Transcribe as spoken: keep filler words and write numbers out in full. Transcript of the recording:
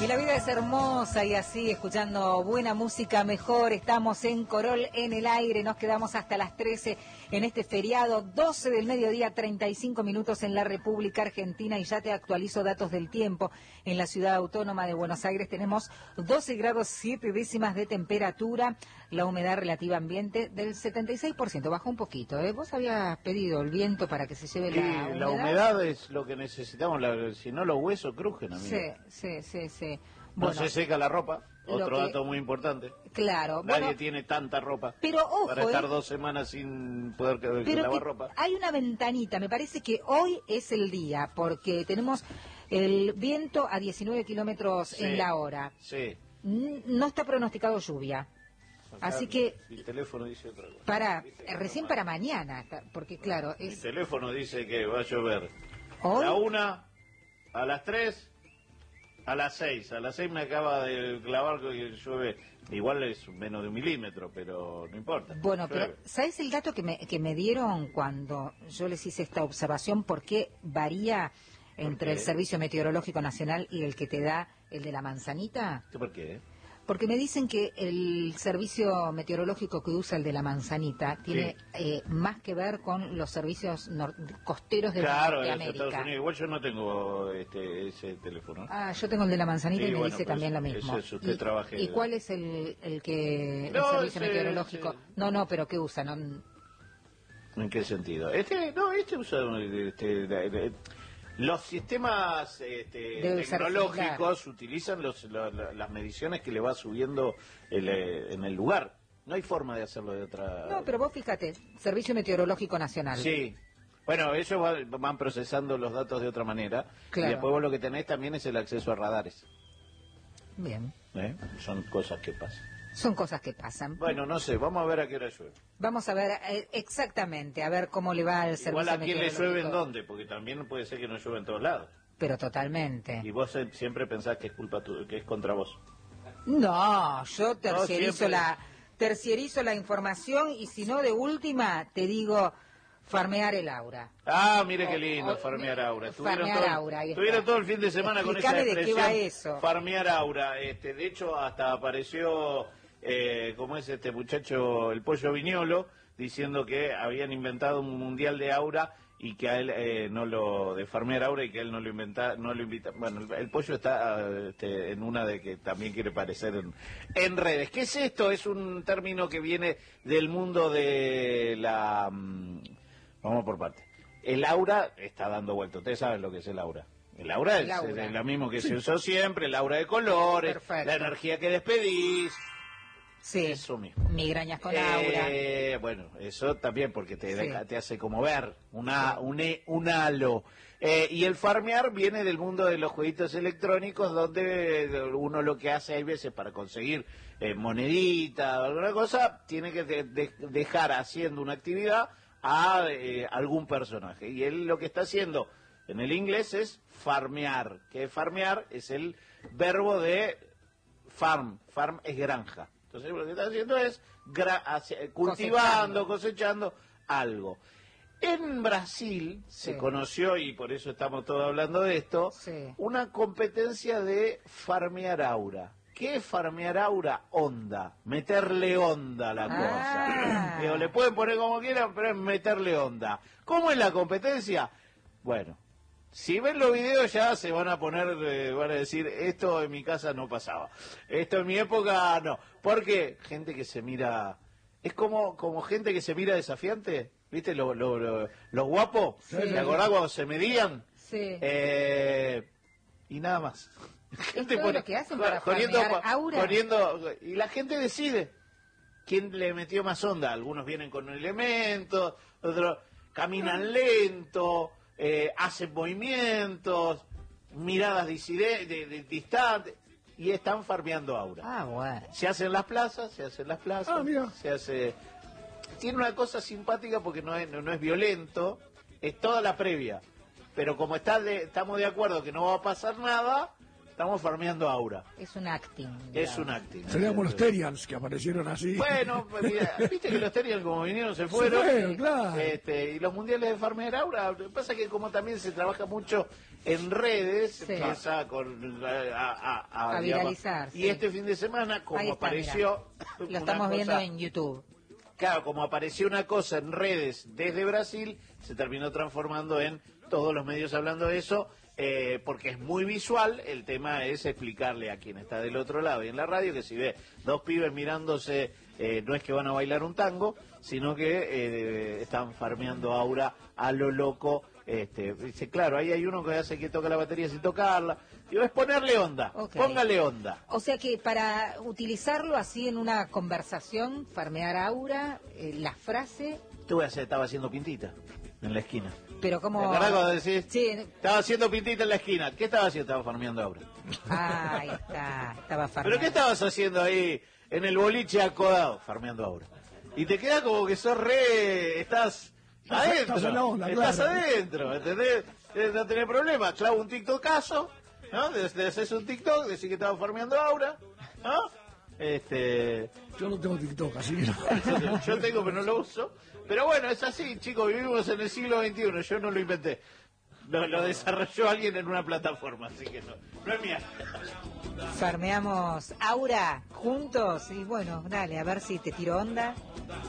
Y la vida es hermosa y así, escuchando buena música mejor. Estamos en Corol en el aire, nos quedamos hasta las trece en este feriado, doce del mediodía, treinta y cinco minutos en la República Argentina, y ya te actualizo datos del tiempo. En la ciudad autónoma de Buenos Aires tenemos doce grados siete décimas de temperatura, la humedad relativa ambiente del setenta y seis por ciento, bajó un poquito, ¿eh? Vos habías pedido el viento para que se lleve la humedad. La humedad es lo que necesitamos, la, si no los huesos crujen, amigo. Sí, sí, sí, sí. No bueno, se seca la ropa, otro que, dato muy importante. Claro. Nadie bueno, tiene tanta ropa pero ojo, para estar eh, dos semanas sin poder pero lavar que ropa. Hay una ventanita, me parece que hoy es el día, porque tenemos el viento a diecinueve kilómetros Sí, en la hora. Sí. No está pronosticado lluvia. Acá Así que el teléfono dice otra cosa. para recién para mañana, porque claro, El es teléfono dice que va a llover hoy. a la una, a las tres, a las seis. A las seis me acaba de clavar que llueve. Igual es menos de un milímetro, pero no importa. Bueno, llueve. pero ¿sabes el dato que me, que me dieron cuando yo les hice esta observación? ¿Por qué varía entre qué? el Servicio Meteorológico Nacional y el que te da el de la manzanita? ¿Por qué? Porque me dicen que el servicio meteorológico que usa el de la manzanita tiene Sí. eh, más que ver con los servicios nor- costeros de, Claro, de es América. Estados Unidos. Igual yo no tengo este ese teléfono. Ah, yo tengo el de la manzanita Sí, y me bueno, dice pues, también lo mismo. eso es, usted ¿Y, trabaje- ¿Y cuál es el, el que el No, servicio ese- meteorológico? ese- No, no, pero ¿qué usa? No, ¿En qué sentido? Este, no, este usa este, de- de- los sistemas este, Debe ser tecnológicos similar. utilizan los, la- la- las mediciones que le va subiendo el, eh, en el lugar. No hay forma de hacerlo de otra. no, pero vos fíjate, Servicio Meteorológico Nacional. Sí. Bueno, ellos van, van procesando los datos de otra manera. Claro. Y después vos lo que tenés también es el acceso a radares. Bien, ¿eh? Son cosas que pasan. son cosas que pasan. Bueno, no sé, vamos a ver a qué hora llueve. Vamos a ver eh, exactamente, a ver cómo le va al Servicio Igual a quién le Meteorológico. llueve en dónde, porque también puede ser que no llueve en todos lados. Pero totalmente. Y vos eh, siempre pensás que es culpa tu, que es contra vos. No, yo tercierizo siempre- la tercierizo la información y si no de última te digo farmear el aura. Ah, mire qué O- lindo, o- farmear aura. farmear todo, aura, ahí está. estuvieron todo el fin de semana con esa Explícame de qué expresión. va eso. Farmear aura. Este, de hecho, hasta apareció, eh, como es este muchacho, el Pollo Viñolo, diciendo que habían inventado un mundial de aura y que a él eh, no lo, de farmear aura y que a él no lo inventa, no lo invita. Bueno, el, el Pollo está este, en una de que también quiere aparecer en, en redes. ¿Qué es esto? Es un término que viene del mundo de la... mm, Vamos por parte. El aura está dando vuelta. Ustedes saben lo que es el aura. El aura El es, aura. es lo mismo que se usó siempre, el aura de colores, Perfecto. la energía que despedís. Sí, Eso mismo. migrañas con aura. Eh, bueno, eso también porque te, Sí. deja- te hace como ver una, un, e- un halo. Eh, y el farmear viene del mundo de los jueguitos electrónicos donde uno lo que hace hay veces para conseguir eh, monedita o alguna cosa, tiene que de- de- dejar haciendo una actividad a eh, algún personaje. Y él lo que está haciendo en el inglés es farmear, que farmear es el verbo de farm, farm es granja. Entonces lo que está haciendo es gra- hace- cultivando, cosechando algo. En Brasil se Sí. conoció, y por eso estamos todos hablando de esto, Sí. una competencia de farmear aura. ¿Qué es farmear aura? Onda, meterle onda a la Ah. cosa. Digo, le pueden poner como quieran, pero es meterle onda. ¿Cómo es la competencia? Bueno, si ven los videos ya se van a poner, eh, van a decir, esto en mi casa no pasaba, esto en mi época no. Porque gente que se mira, es como como gente que se mira desafiante, ¿viste? Lo, lo, lo- los guapos, Sí. ¿te acordás cuando se medían? Sí. Eh, y nada más. Gente todo lo que hacen para corriendo, farmear aura. corriendo, y la gente decide quién le metió más onda. Algunos vienen con elementos, otros caminan lento, eh, hacen movimientos, miradas diside- de- de- distantes, y están farmeando aura. Ah, bueno. Se hacen las plazas, se hacen las plazas, Ah, mira. se hace... Tiene una cosa simpática porque no es, no, no es violento, es toda la previa. Pero como está de- estamos de acuerdo que no va a pasar nada, estamos farmeando aura. Es un acting. Es digamos. un acting. Seríamos los Terians que aparecieron así. Bueno, pues mira, viste que los Terians como vinieron se fueron. Se fueron, claro. Este, y los mundiales de farmear aura, lo que pasa es que como también se trabaja mucho en redes, Sí. empieza con, a, a- a- A digamos, viralizar, y sí. este fin de semana, como Ahí está, apareció... Lo una estamos viendo cosa- en YouTube. Claro, como apareció una cosa en redes desde Brasil, se terminó transformando en todos los medios hablando de eso, eh, porque es muy visual. El tema es explicarle a quien está del otro lado y en la radio que si ve dos pibes mirándose, eh, no es que van a bailar un tango, sino que eh, están farmeando aura a lo loco. Este, dice, claro, ahí hay uno que hace que toca la batería sin tocarla. Digo, es ponerle onda, Ok. póngale onda. O sea que para utilizarlo así en una conversación, farmear aura, eh, la frase, ¿Qué voy a hacer? Estaba haciendo pintita en la esquina. pero como... ¿Te acordás cuando decís? Sí, Estaba haciendo pintita en la esquina. ¿Qué estaba haciendo? Estaba farmeando aura. ah, ahí está, estaba farmeando. ¿Pero qué estabas haciendo ahí en el boliche acodado? Farmeando aura. Y te queda como que sos re... Estás Estás- adentro. estás en la onda, Estás claro. adentro, ¿entendés? Eh, No tenés problema. Clavo un TikTokazo, ¿no? Desde haces un TikTok, decís que estaba farmeando aura, ¿no? Este... Yo no tengo TikTok, así que no. Yo tengo, pero no lo uso. Pero bueno, es así, chicos, vivimos en el siglo veintiuno, yo no lo inventé. Lo, lo desarrolló alguien en una plataforma, así que no, no es mía. Farmeamos aura juntos y bueno, dale, a ver si te tiro onda.